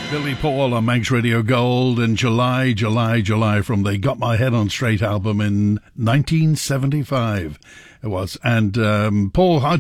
Billy Paul on Manx Radio Gold in July from the Got My Head on Straight album in 1975. It was. And Paul